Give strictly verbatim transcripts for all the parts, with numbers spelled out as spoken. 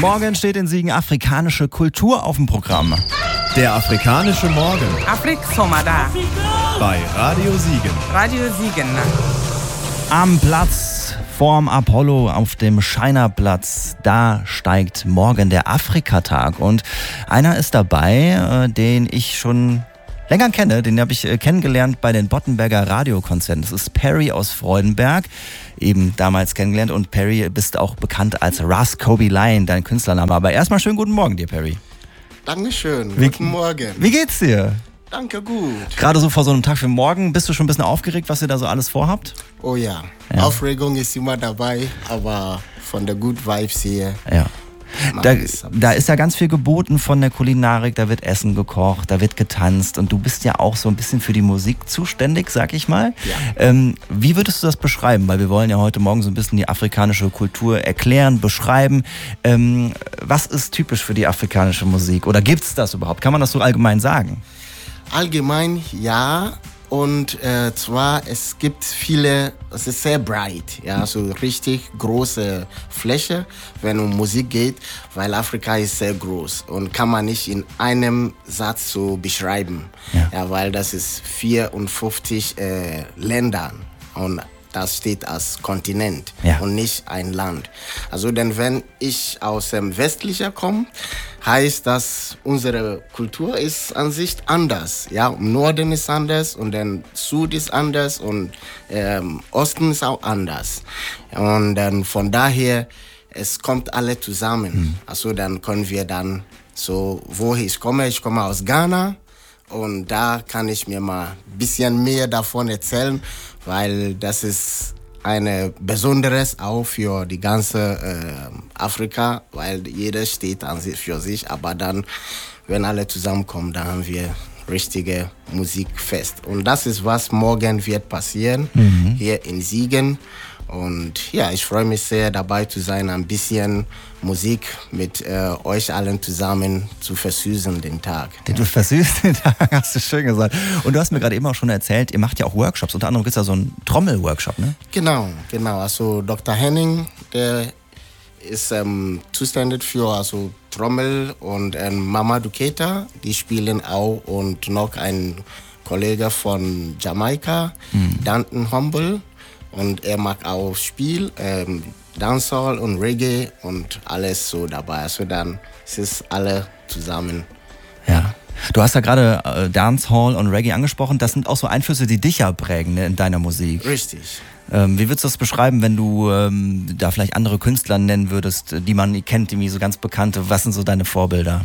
Morgen steht in Siegen afrikanische Kultur auf dem Programm. Der afrikanische Morgen. Afrik Somada. Bei Radio Siegen. Radio Siegen. Am Platz vorm Apollo auf dem Scheinerplatz, da steigt morgen der Afrikatag. Und einer ist dabei, den ich schon länger kenne, den habe ich kennengelernt bei den Bottenberger Radiokonzerten. Das ist Perry aus Freudenberg, eben damals kennengelernt. Und Perry, bist auch bekannt als Ras Kobe Lion, dein Künstlername. Aber erstmal schönen guten Morgen dir, Perry. Dankeschön, Wie, guten Morgen. Wie geht's dir? Danke, gut. Gerade so vor so einem Tag für morgen, bist du schon ein bisschen aufgeregt, was ihr da so alles vorhabt? Oh ja, ja. Aufregung ist immer dabei, aber von der Good Vibes hier. Ja. Da, da ist ja ganz viel geboten von der Kulinarik, da wird Essen gekocht, da wird getanzt und du bist ja auch so ein bisschen für die Musik zuständig, sag ich mal. Ja. Ähm, wie würdest du das beschreiben? Weil wir wollen ja heute Morgen so ein bisschen die afrikanische Kultur erklären, beschreiben. Ähm, was ist typisch für die afrikanische Musik oder gibt's das überhaupt? Kann man das so allgemein sagen? Allgemein ja. Und äh, zwar, es gibt viele, es ist sehr breit, ja, so richtig große Fläche, wenn um Musik geht, weil Afrika ist sehr groß und kann man nicht in einem Satz so beschreiben, ja, ja weil das ist vierundfünfzig äh, Länder und das steht als Kontinent, ja, und nicht ein Land. Also denn wenn ich aus dem Westlichen komme, heißt das, unsere Kultur ist an sich anders. Ja, im Norden ist anders und dann Süd ist anders und ähm, Osten ist auch anders. Und dann von daher, es kommt alle zusammen. Hm. Also dann können wir dann so, wo ich komme, ich komme aus Ghana. Und da kann ich mir mal ein bisschen mehr davon erzählen, weil das ist eine Besonderes auch für die ganze äh, Afrika, weil jeder steht an sich für sich, aber dann, wenn alle zusammenkommen, dann haben wir richtige Musikfest. Und das ist, was morgen wird passieren, mhm, hier in Siegen. Und ja, ich freue mich sehr, dabei zu sein, ein bisschen Musik mit äh, euch allen zusammen zu versüßen den Tag. Du versüßt den Tag, hast du schön gesagt. Und du hast mir gerade eben auch schon erzählt, ihr macht ja auch Workshops. Unter anderem gibt es da so einen Trommel-Workshop, ne? Genau, genau. Also Doktor Henning, der ist ähm, zuständig für also Trommel und ähm, Mama Duketa, die spielen auch, und noch ein Kollege von Jamaika, mhm, Danton Humble. Und er mag auch Spiel, ähm, Dancehall und Reggae und alles so dabei. Also dann ist es alle zusammen. Ja. Du hast ja gerade äh, Dancehall und Reggae angesprochen. Das sind auch so Einflüsse, die dich ja prägen, ne, in deiner Musik. Richtig. Ähm, wie würdest du das beschreiben, wenn du ähm, da vielleicht andere Künstler nennen würdest, die man kennt, die so ganz bekannte? Was sind so deine Vorbilder?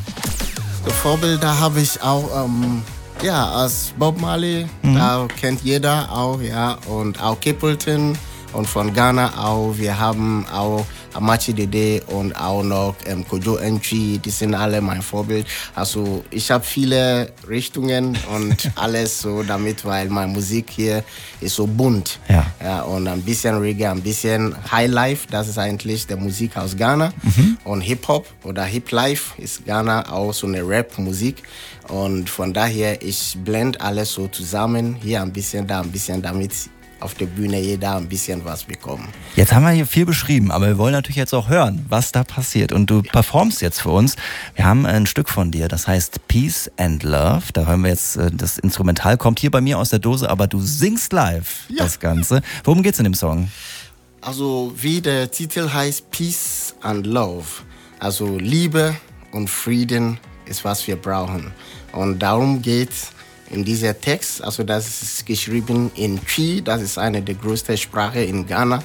So Vorbilder habe ich auch... Ähm Ja, als Bob Marley, mhm, da kennt jeder auch, ja, und auch Capleton und von Ghana auch. Wir haben auch Amachi Dede und auch noch ähm, Kojo Entry, die sind alle mein Vorbild. Also ich habe viele Richtungen und alles so damit, weil meine Musik hier ist so bunt. Ja. Ja, und ein bisschen Reggae, ein bisschen Highlife, das ist eigentlich die Musik aus Ghana. Mhm. Und Hip-Hop oder Hip-Life ist Ghana auch so eine Rap-Musik. Und von daher, ich blende alles so zusammen, hier ein bisschen, da ein bisschen, damit auf der Bühne jeder ein bisschen was bekommen. Jetzt haben wir hier viel beschrieben, aber wir wollen natürlich jetzt auch hören, was da passiert. Und du performst jetzt für uns. Wir haben ein Stück von dir, das heißt Peace and Love. Da hören wir jetzt, das Instrumental kommt hier bei mir aus der Dose, aber du singst live, ja, das Ganze. Worum geht's in dem Song? Also wie der Titel heißt, Peace and Love. Also Liebe und Frieden ist, was wir brauchen. Und darum geht's in dieser Text. Also das ist geschrieben in Twi, das ist eine der größten Sprachen in Ghana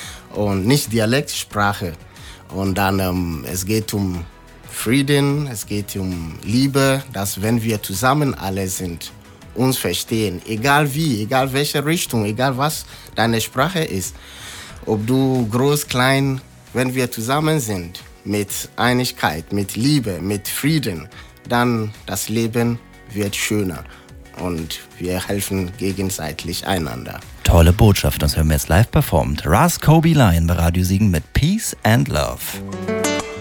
und nicht Dialektsprache. Und dann ähm, es geht um Frieden, es geht um Liebe, dass wenn wir zusammen alle sind, uns verstehen, egal wie, egal welche Richtung, egal was deine Sprache ist, ob du groß, klein, wenn wir zusammen sind, mit Einigkeit, mit Liebe, mit Frieden, dann das Leben wird schöner und wir helfen gegenseitig einander. Tolle Botschaft, das hören wir jetzt live performt. Ras Kobe Lion bei Radio Siegen mit Peace and Love.